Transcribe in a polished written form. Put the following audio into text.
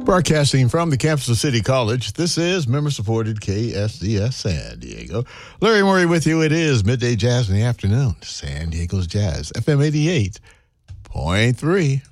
Broadcasting from the campus of City College, this is member-supported KSDS San Diego. Larry Murray with you. It is Midday Jazz in the afternoon. San Diego's Jazz, FM 88.3.